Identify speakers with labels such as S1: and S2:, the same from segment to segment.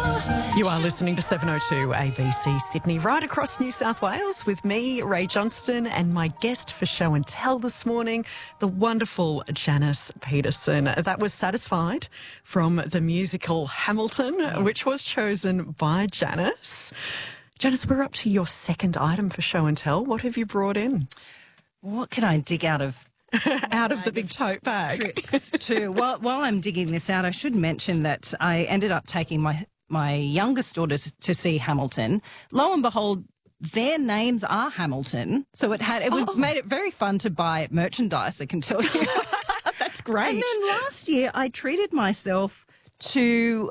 S1: You are listening to 702 ABC Sydney, right across New South Wales, with me, Ray Johnston, and my guest for Show and Tell this morning, the wonderful Janice Peterson. That was Satisfied from the musical Hamilton, which was chosen by Janice. Janice, we're up to your second item for Show and Tell. What have you brought in?
S2: What can I dig out of
S1: the big tote bag?
S2: Tricks too. While I'm digging this out, I should mention that I ended up taking my youngest daughters to see Hamilton. Lo and behold, their names are Hamilton, so made it very fun to buy merchandise, I can tell you.
S1: That's great.
S2: And then last year, I treated myself to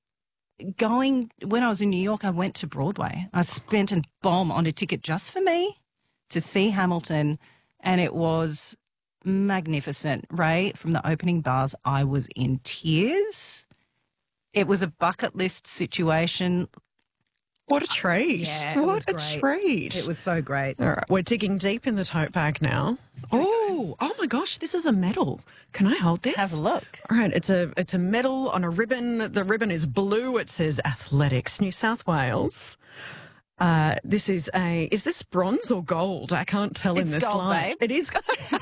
S2: when I was in New York, I went to Broadway. I spent a bomb on a ticket just for me to see Hamilton, and it was magnificent. Ray, from the opening bars, I was in tears. It was a bucket list situation.
S1: What a treat.
S2: Yeah,
S1: what a treat.
S2: It was so great.
S1: All right, we're digging deep in the tote bag now. Oh my gosh, this is a medal. Can I hold this?
S2: Have a look.
S1: All right, it's a medal on a ribbon. The ribbon is blue. It says Athletics New South Wales. Is this bronze or gold? I can't tell in this
S2: gold,
S1: light.
S2: babe.
S1: It is.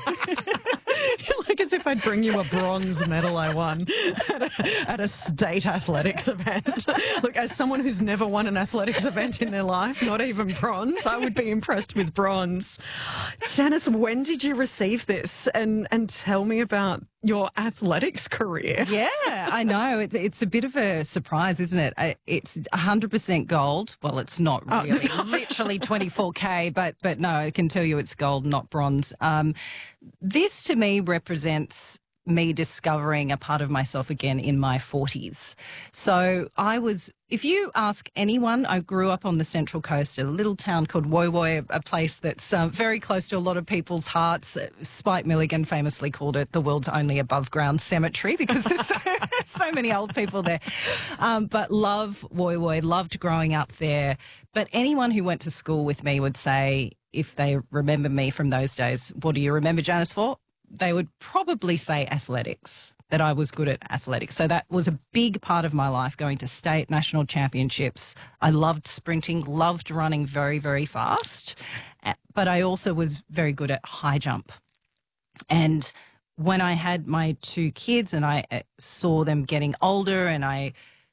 S1: Like as if I'd bring you a bronze medal I won at a state athletics event. Look, as someone who's never won an athletics event in their life, not even bronze, I would be impressed with bronze. Janice, when did you receive this? And tell me about your athletics career.
S2: Yeah, I know. It's a bit of a surprise, isn't it? It's 100% gold. Well, it's not really. Literally 24K, but no, I can tell you it's gold, not bronze. This to me represents me discovering a part of myself again in my 40s. So if you ask anyone, I grew up on the Central Coast, a little town called Woy Woy, a place that's very close to a lot of people's hearts. Spike Milligan famously called it the world's only above ground cemetery because there's so many old people there. But love Woy Woy, loved growing up there. But anyone who went to school with me would say, if they remember me from those days, what do you remember Janice for? They would probably say athletics, that I was good at athletics. So that was a big part of my life, going to state, national championships. I loved sprinting, loved running very, very fast, but I also was very good at high jump. And when I had my two kids and I saw them getting older and I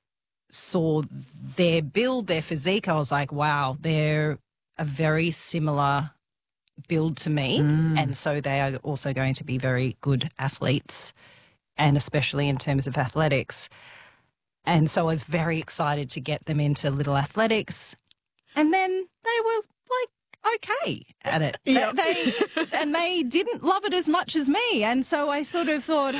S2: saw their build, their physique, I was like, wow, they're a very similar build to me, and so they are also going to be very good athletes, and especially in terms of athletics. And so I was very excited to get them into little athletics, and then they were like okay at it.
S1: Yep.
S2: They didn't love it as much as me, and so I sort of thought,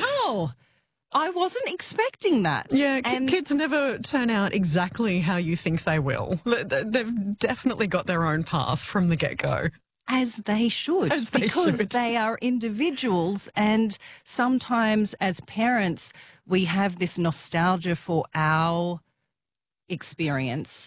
S2: I wasn't expecting that.
S1: Yeah, and kids never turn out exactly how you think they will. They've definitely got their own path from the get-go.
S2: As they should, because they are individuals, and sometimes as parents we have this nostalgia for our experience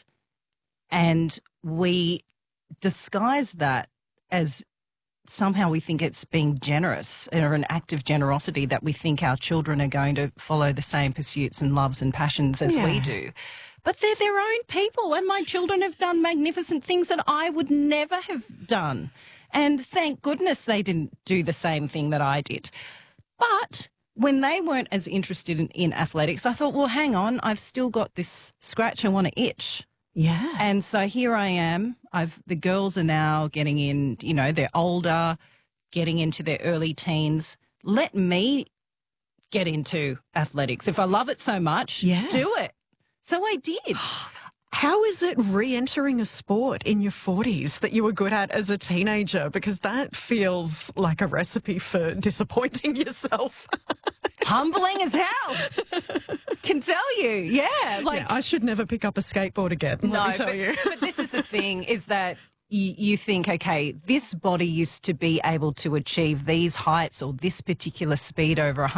S2: and we disguise that as somehow we think it's being generous or an act of generosity, that we think our children are going to follow the same pursuits and loves and passions as we do. But they're their own people, and my children have done magnificent things that I would never have done. And thank goodness they didn't do the same thing that I did. But when they weren't as interested in athletics, I thought, well, hang on, I've still got this scratch I want to itch.
S1: Yeah.
S2: And so here I am. The girls are now getting in, they're older, getting into their early teens. Let me get into athletics. If I love it so much, do it. So I did.
S1: How is it re-entering a sport in your 40s that you were good at as a teenager? Because that feels like a recipe for disappointing yourself.
S2: Humbling as hell. Can tell you. Yeah.
S1: I should never pick up a skateboard again, let me tell you.
S2: But this is the thing, is that you think, okay, this body used to be able to achieve these heights or this particular speed over